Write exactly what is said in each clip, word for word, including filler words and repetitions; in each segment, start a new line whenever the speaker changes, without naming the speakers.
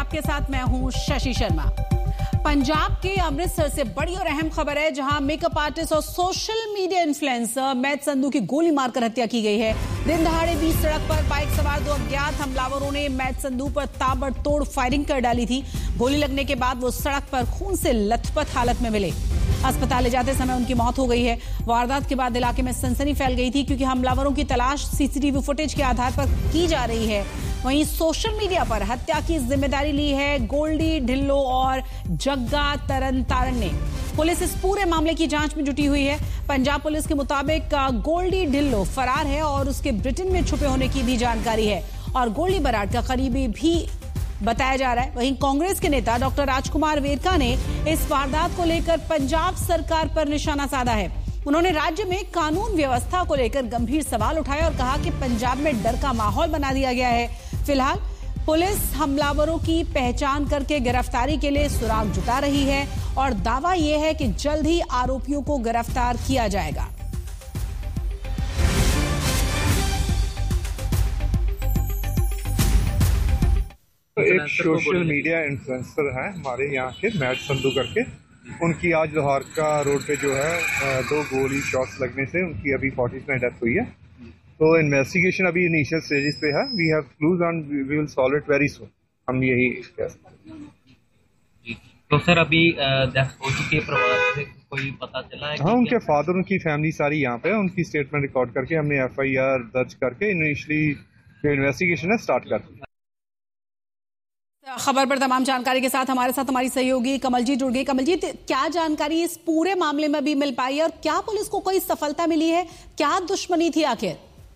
आपके साथ मैं हूं शशि शर्मा। पंजाब के अमृतसर से बड़ी और अहम खबर है, जहां मेकअप आर्टिस्ट और social media influencer math Sandhu की गोली मारकर हत्या की गई है। दिन दहाड़े बीच सड़क पर बाइक सवार दो अज्ञात हमलावरों ने मैथ संधू पर ताबड़तोड़ फायरिंग कर डाली थी। गोली लगने के बाद वो सड़क पर खून से लथपथ हालत में मिले। अस्पताल ले जाते समय उनकी मौत हो गई है। वारदात के बाद इलाके में सनसनी फैल गई थी, क्योंकि हमलावरों की तलाश सीसीटीवी फुटेज के आधार पर की जा रही है। वहीं सोशल मीडिया पर हत्या की जिम्मेदारी ली है गोल्डी ढिल्लो और जग्गा तरन तारण ने। पुलिस इस पूरे मामले की जांच में जुटी हुई है। पंजाब पुलिस के मुताबिक गोल्डी ढिल्लो फरार है और उसके ब्रिटेन में छुपे होने की भी जानकारी है, और गोल्डी बराड़ का करीबी भी बताया जा रहा है। वहीं कांग्रेस के नेता डॉक्टर राजकुमार वेरका ने इस वारदात को लेकर पंजाब सरकार पर निशाना साधा है। उन्होंने राज्य में कानून व्यवस्था को लेकर गंभीर सवाल उठाए और कहा कि पंजाब में डर का माहौल बना दिया गया है। फिलहाल पुलिस हमलावरों की पहचान करके गिरफ्तारी के लिए सुराग जुटा रही है और दावा यह है कि जल्द ही आरोपियों को गिरफ्तार किया जाएगा।
एक सोशल मीडिया इन्फ्लुएंसर हैं हमारे यहाँ के, मैथ संधू करके। उनकी आज लोहार का रोड पे जो है दो गोली शॉट्स लगने से उनकी अभी फोर्टी में डेथ हुई है। तो इन्वेस्टिगेशन अभी इनिशियल स्टेजेस पे है। We have clues and we will solve it very soon. हम यही कह सकते हैं।
तो सर अभी डेथ हो चुकी है, परिवार से कोई पता चला है?
हाँ, उनके फादर, उनकी फैमिली सारी यहाँ पे है। उनकी स्टेटमेंट रिकॉर्ड करके हमने एफ आई आर दर्ज करके इनिशियली जो इन्वेस्टिगेशन है स्टार्ट कर दी।
खबर पर तमाम जानकारी के साथ हमारे साथ हमारी सहयोगी कमलजीत जुड़ गई। कमलजीत, क्या जानकारी इस पूरे मामले में भी मिल पाई है और क्या पुलिस को कोई सफलता मिली है? क्या दुश्मनी थी आखिर?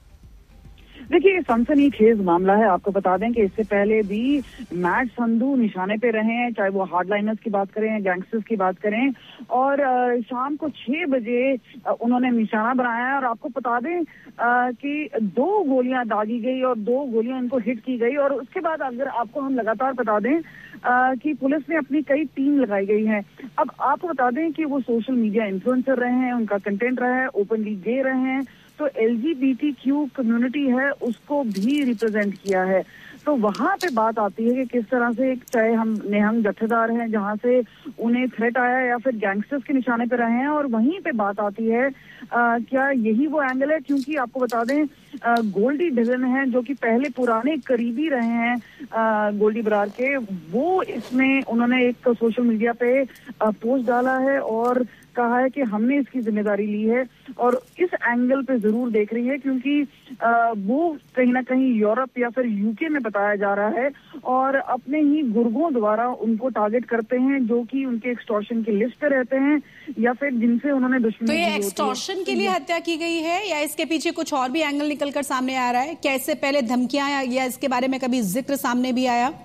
देखिए, सनसनीखेज मामला है। आपको बता दें कि इससे पहले भी मैथ संधू निशाने पे रहे हैं, चाहे वो हार्डलाइनर्स की बात करें, गैंगस्टर्स की बात करें, और शाम को छह बजे उन्होंने निशाना बनाया है। और आपको बता दें कि दो गोलियां दागी गई और दो गोलियां इनको हिट की गई। और उसके बाद अगर आपको हम लगातार बता दें कि पुलिस ने अपनी कई टीम लगाई गई है। अब आपको बता दें कि वो सोशल मीडिया इन्फ्लुएंसर रहे हैं, उनका कंटेंट रहा है, ओपनली गे रहे हैं, तो L G B T Q community है उसको भी रिप्रेजेंट किया है। तो वहां पे बात आती है कि किस तरह से, चाहे हम नेहंग जत्थेदार हैं जहां से उन्हें थ्रेट आया, या फिर गैंगस्टर्स के निशाने पे रहे हैं। और वहीं पे बात आती है आ, क्या यही वो एंगल है? क्योंकि आपको बता दें आ, गोल्डी ढिल्लन है जो कि पहले पुराने करीबी रहे हैं आ, गोल्डी बराड़ के, वो इसमें उन्होंने एक सोशल मीडिया पे आ, पोस्ट डाला है और कहा है कि हमने इसकी जिम्मेदारी ली है। और इस एंगल पे जरूर देख रही है, क्योंकि आ, वो कहीं ना कहीं यूरोप या फिर यूके में बताया जा रहा है और अपने ही गुर्गों द्वारा उनको टारगेट करते हैं, जो कि उनके एक्सटॉर्शन की लिस्ट पे रहते हैं या फिर जिनसे उन्होंने दुश्मनी।
तो ये एक्सटॉर्शन के लिए हत्या की गई है या इसके पीछे कुछ और भी एंगल निकलकर सामने आ रहा है? क्या इससे पहले धमकियां या इसके बारे में कभी जिक्र सामने भी आया?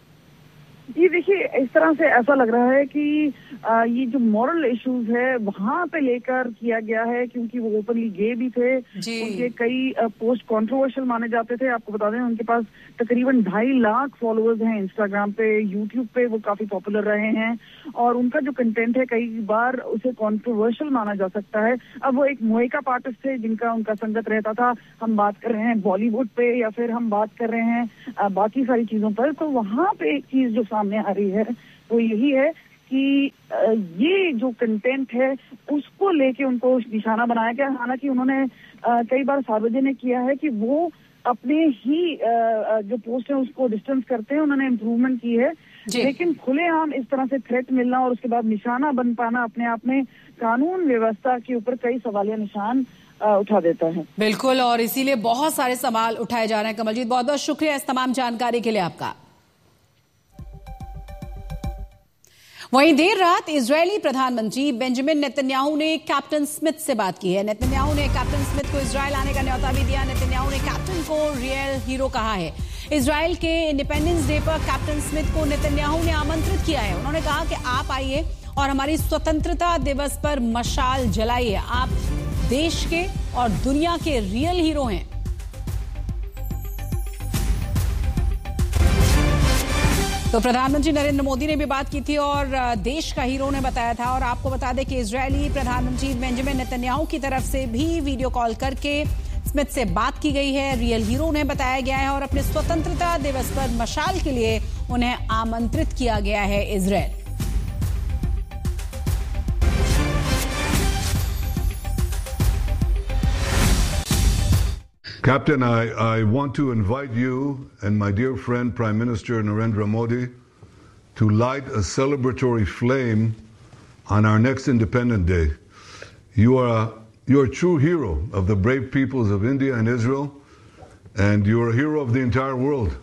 ये देखिए, इस तरह से ऐसा लग रहा है कि आ, ये जो मॉरल इश्यूज है वहां पे लेकर किया गया है, क्योंकि वो ओपनली गे भी थे। उनके कई आ, पोस्ट कंट्रोवर्शियल माने जाते थे। आपको बता दें उनके पास तकरीबन ढाई लाख फॉलोअर्स हैं इंस्टाग्राम पे, यूट्यूब पे वो काफी पॉपुलर रहे हैं, और उनका जो कंटेंट है कई बार उसे कंट्रोवर्शियल माना जा सकता है। अब वो एक मेकअप आर्टिस्ट थे जिनका उनका संगत रहता था। हम बात कर रहे हैं बॉलीवुड पे या फिर हम बात कर रहे हैं आ, बाकी सारी चीजों पर। तो वहां पे एक चीज जो सामने आ रही है वो यही है कि ये जो कंटेंट है उसको लेके उनको निशाना बनाया गया। हालांकि उन्होंने कई बार सार्वजनिक किया है कि वो अपने ही जो पोस्ट है उसको डिस्टेंस करते हैं, उन्होंने इम्प्रूवमेंट की है, लेकिन खुलेआम इस तरह से थ्रेट मिलना और उसके बाद निशाना बन पाना अपने आप में कानून व्यवस्था के ऊपर कई सवालिया निशान उठा देता है।
बिल्कुल, और इसीलिए बहुत सारे सवाल उठाए जा रहे हैं। कमलजीत, बहुत बहुत शुक्रिया इस तमाम जानकारी के लिए आपका। वहीं देर रात इजरायली प्रधानमंत्री बेंजामिन नेतन्याहू ने कैप्टन स्मिथ से बात की है। नेतन्याहू ने कैप्टन स्मिथ को इजरायल आने का न्योता भी दिया। नेतन्याहू ने कैप्टन को रियल हीरो कहा है। इजरायल के इंडिपेंडेंस डे पर कैप्टन स्मिथ को नेतन्याहू ने आमंत्रित किया है। उन्होंने कहा कि आप आइए और हमारी स्वतंत्रता दिवस पर मशाल जलाइए। आप देश के और दुनिया के रियल हीरो हैं। तो प्रधानमंत्री नरेंद्र मोदी ने भी बात की थी और देश का हीरो ने बताया था। और आपको बता दें कि इजरायली प्रधानमंत्री बेंजामिन नेतन्याहू की तरफ से भी वीडियो कॉल करके स्मिथ से बात की गई है। रियल हीरो उन्हें बताया गया है और अपने स्वतंत्रता दिवस पर मशाल के लिए उन्हें आमंत्रित किया गया है Israel.
Captain, I, I want to invite you and my dear friend Prime Minister Narendra Modi to light a celebratory flame on our next Independence Day. You are a, you're a true hero of the brave peoples of India and Israel, and you're a hero of the entire world.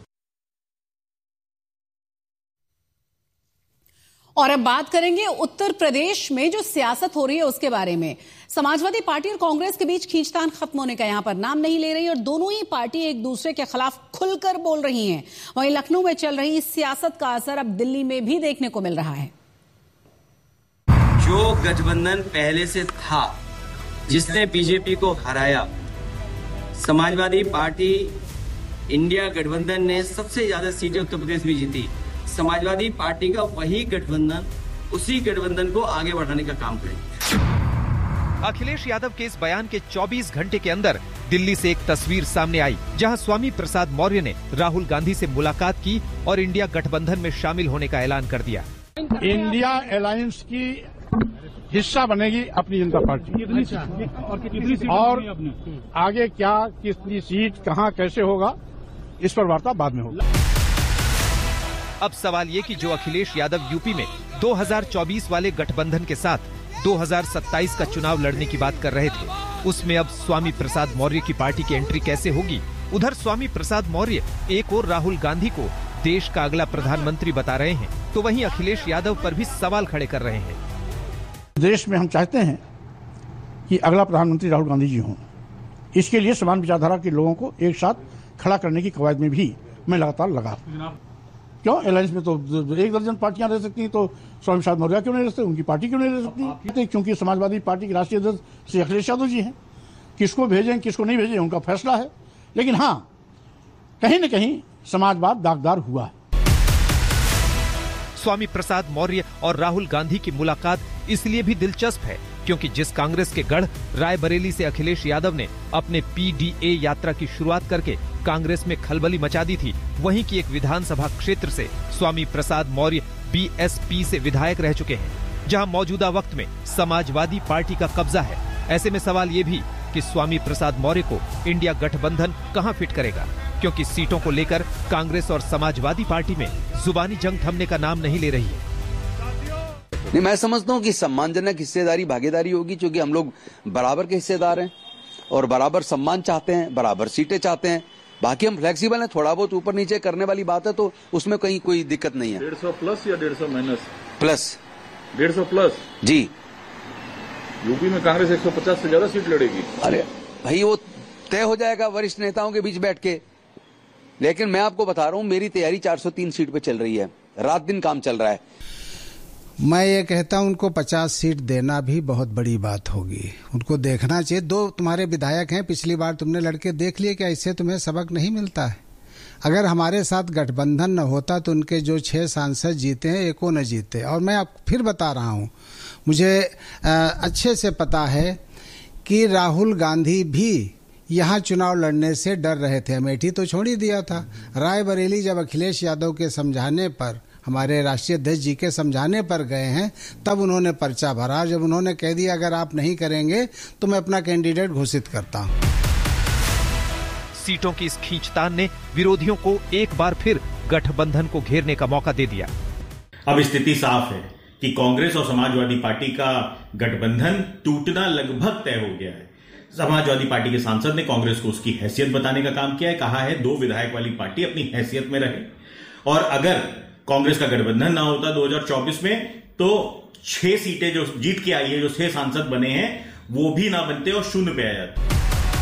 और अब बात करेंगे उत्तर प्रदेश में जो सियासत हो रही है उसके बारे में। समाजवादी पार्टी और कांग्रेस के बीच खींचतान खत्म होने का यहां पर नाम नहीं ले रही और दोनों ही पार्टी एक दूसरे के खिलाफ खुलकर बोल रही हैं। वहीं लखनऊ में चल रही सियासत का असर अब दिल्ली में भी देखने को मिल रहा है।
जो गठबंधन पहले से था, जिसने बीजेपी को हराया, समाजवादी पार्टी इंडिया गठबंधन ने सबसे ज्यादा सीटें उत्तर प्रदेश में जीती। समाजवादी पार्टी का वही गठबंधन उसी गठबंधन को आगे बढ़ाने का काम करेगी।
अखिलेश यादव के इस बयान के चौबीस घंटे के अंदर दिल्ली से एक तस्वीर सामने आई, जहां स्वामी प्रसाद मौर्य ने राहुल गांधी से मुलाकात की और इंडिया गठबंधन में शामिल होने का ऐलान कर दिया।
इंडिया अलायंस की हिस्सा बनेगी अपनी जनता पार्टी, और आगे क्या, कितनी सीट, कहां, कैसे होगा, इस पर वार्ता बाद में होगी।
अब सवाल ये कि जो अखिलेश यादव यूपी में दो हज़ार चौबीस वाले गठबंधन के साथ दो हज़ार सत्ताईस का चुनाव लड़ने की बात कर रहे थे, उसमें अब स्वामी प्रसाद मौर्य की पार्टी की एंट्री कैसे होगी? उधर स्वामी प्रसाद मौर्य एक और राहुल गांधी को देश का अगला प्रधानमंत्री बता रहे हैं, तो वहीं अखिलेश यादव पर भी सवाल खड़े कर रहे हैं।
देश में हम चाहते हैं कि अगला प्रधानमंत्री राहुल गांधी जी हों। इसके लिए समान विचारधारा के लोगों को एक साथ खड़ा करने की कवायद में भी मैं लगातार लगा। क्यों अलायंस में तो एक दर्जन पार्टियां रह सकती, तो स्वामी प्रसाद मौर्य क्यों नहीं रह सकते, उनकी पार्टी क्यों नहीं रह सकती? क्योंकि समाजवादी पार्टी के राष्ट्रीय अध्यक्ष श्री अखिलेश यादव जी हैं। किसको भेजें किसको नहीं भेजें उनका फैसला है, लेकिन हाँ, कहीं न कहीं समाजवाद दागदार हुआ है।
स्वामी प्रसाद मौर्य और राहुल गांधी की मुलाकात इसलिए भी दिलचस्प है क्योंकि जिस कांग्रेस के गढ़ रायबरेली से अखिलेश यादव ने अपने पीडीए यात्रा की शुरुआत करके कांग्रेस में खलबली मचा दी थी, वहीं की एक विधानसभा क्षेत्र से स्वामी प्रसाद मौर्य बीएसपी से विधायक रह चुके हैं, जहां मौजूदा वक्त में समाजवादी पार्टी का कब्जा है। ऐसे में सवाल ये भी कि स्वामी प्रसाद मौर्य को इंडिया गठबंधन कहां फिट करेगा, क्योंकि सीटों को लेकर कांग्रेस और समाजवादी पार्टी में जुबानी जंग थमने का नाम नहीं ले रही है।
नहीं, मैं समझता हूँ कि सम्मानजनक हिस्सेदारी भागीदारी होगी, क्योंकि हम लोग बराबर के हिस्सेदार हैं और बराबर सम्मान चाहते हैं, बराबर सीटें चाहते हैं। बाकी हम फ्लेक्सिबल हैं, थोड़ा बहुत ऊपर नीचे करने वाली बात है, तो उसमें कहीं कोई दिक्कत नहीं है।
डेढ़ सौ प्लस या डेढ़ सौ माइनस?
प्लस।
डेढ़ सौ प्लस
जी।
यूपी में कांग्रेस एक सौ पचास से ज्यादा सीट लड़ेगी।
अरे भाई, वो तय हो जाएगा वरिष्ठ नेताओं के बीच बैठ के, लेकिन मैं आपको बता रहा हूँ मेरी तैयारी चार सौ तीन सीट पे चल रही है, रात दिन काम चल रहा है।
मैं ये कहता हूं उनको पचास सीट देना भी बहुत बड़ी बात होगी, उनको देखना चाहिए। दो तुम्हारे विधायक हैं, पिछली बार तुमने लड़के देख लिए, क्या इससे तुम्हें सबक नहीं मिलता है? अगर हमारे साथ गठबंधन न होता तो उनके जो छह सांसद जीते हैं एको न जीते। और मैं आप फिर बता रहा हूं, मुझे आ, अच्छे से पता है कि राहुल गांधी भी यहाँ चुनाव लड़ने से डर रहे थे। अमेठी तो छोड़ ही दिया था। रायबरेली जब अखिलेश यादव के समझाने पर, हमारे राष्ट्रीय अध्यक्ष जी के समझाने पर गए हैं, तब उन्होंने पर्चा भरा। जब उन्होंने कह दिया अगर आप नहीं करेंगे तो मैं अपना कैंडिडेट घोषित करता हूं।
सीटों की इस खींचतान ने विरोधियों को एक बार फिर गठबंधन को घेरने का मौका दे दिया।
अब स्थिति साफ है कि कांग्रेस और समाजवादी पार्टी का गठबंधन टूटना लगभग तय हो गया है। समाजवादी पार्टी के सांसद ने कांग्रेस को उसकी हैसियत बताने का काम किया है, कहा है दो विधायक वाली पार्टी अपनी हैसियत में रहे, और अगर कांग्रेस का गठबंधन ना होता दो हज़ार चौबीस में तो छह सीटें जो जीत के आई है, जो छह सांसद बने हैं, वो भी ना बनते और शून्य पे आ जाते।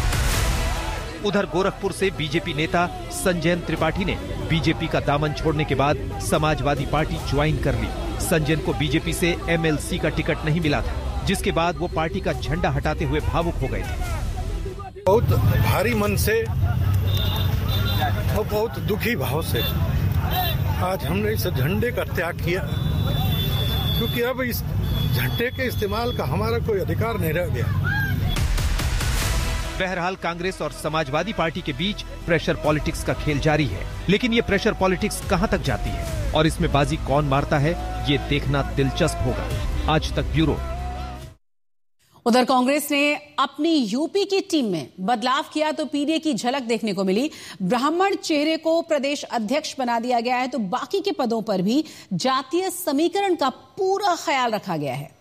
उधर गोरखपुर से बीजेपी नेता संजयन त्रिपाठी ने बीजेपी का दामन छोड़ने के बाद समाजवादी पार्टी ज्वाइन कर ली। संजयन को बीजेपी से एमएलसी का टिकट नहीं मिला था, जिसके बाद वो पार्टी का झंडा हटाते हुए भावुक हो गए थे।
बहुत भारी मन से और बहुत दुखी भाव से आज हमने इस झंडे का त्याग किया, क्योंकि अब इस झंडे के इस्तेमाल का हमारा कोई अधिकार नहीं रह गया।
बहरहाल कांग्रेस और समाजवादी पार्टी के बीच प्रेशर पॉलिटिक्स का खेल जारी है, लेकिन ये प्रेशर पॉलिटिक्स कहां तक जाती है और इसमें बाजी कौन मारता है, ये देखना दिलचस्प होगा। आज तक ब्यूरो।
उधर कांग्रेस ने अपनी यूपी की टीम में बदलाव किया तो पीडीए की झलक देखने को मिली। ब्राह्मण चेहरे को प्रदेश अध्यक्ष बना दिया गया है तो बाकी के पदों पर भी जातीय समीकरण का पूरा ख्याल रखा गया है।